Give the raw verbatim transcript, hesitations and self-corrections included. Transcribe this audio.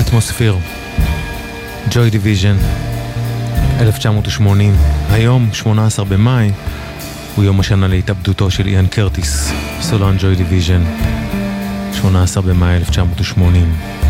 אטמוספיר, ג'וי דיוויז'ן, אלף תשע מאות ושמונים. היום, שמונה עשר במאי, הוא יום השנה להתאבדותו של איאן קרטיס, סולן ג'וי דיוויז'ן, שמונה עשר במאי אלף תשע מאות ושמונים.